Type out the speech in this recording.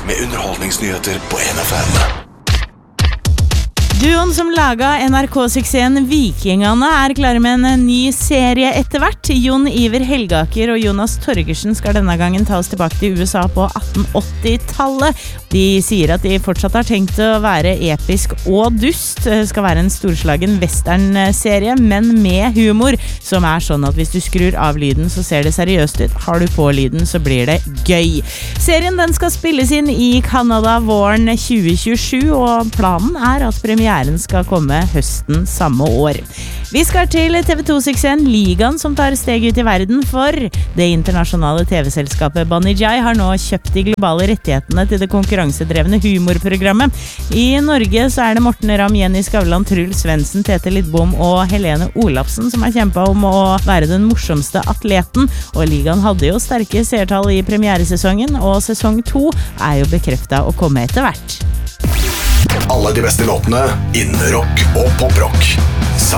med underholdningsnyheter på NFM. Duoen som laga NRK-suksessen Vikingene klare med en ny serie etter hvert. Jon Iver Helgaker og Jonas Torgersen skal denne gangen ta oss tilbake til USA på 1880-tallet. De sier at de fortsatt har tenkt å være episk og dust. Det skal være en storslagen western-serie, men med humor, som sånn at hvis du skrur av lyden så ser det seriøst ut. Har du på lyden så blir det gøy. Serien den skal spilles inn i Canada våren 2027, og planen at premieren skal komme høsten samme år. Vi skal til TV2-suksessen Ligaen, som tar steg ut i verden, for det internasjonale TV-selskapet Banijay har nå kjøpt de globale rettighetene til det konkurransedrevne humorprogrammet. I Norge så det Morten Ramm, Jenny Skavlan, Truls Svendsen, Tete Lidbom og Helene Olafsen som har kjempet om å være den morsomste atleten, og Ligaen hadde jo sterke seertall i premieresesongen, og sesong 2 jo bekreftet å komme etter hvert. Alle de beste låtene innen rock og poprock.